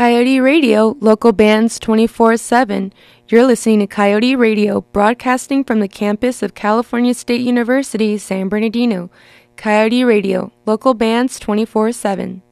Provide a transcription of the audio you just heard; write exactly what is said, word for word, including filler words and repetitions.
Coyote Radio, local bands twenty-four seven. You're listening to Coyote Radio, broadcasting from the campus of California State University, San Bernardino. Coyote Radio, local bands twenty-four seven.